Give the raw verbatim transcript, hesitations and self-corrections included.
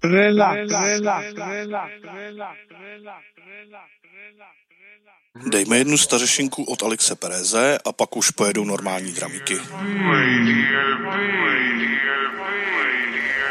Relax, relax, relax, relax, relax. Dejme jednu stařešinku od Alexe Pereze a pak už pojedou normální dramíky. Radio B.